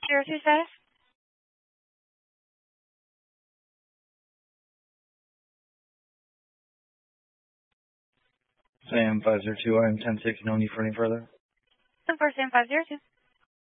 502 status? Sam 502, I'm 10-6, no need for any further. 10-4 Sam 502.